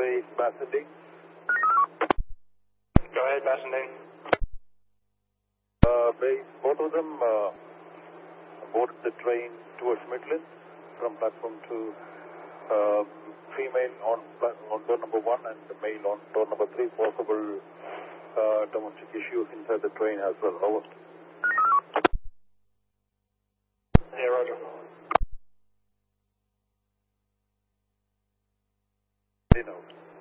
base Bassendean. Go ahead, Bassendean. Base, both of them boarded the train towards Midland from platform 2. Female on door number 1 and the male on door number 3. Possible domestic issues inside the train as well. Over. Yeah, Roger. They know.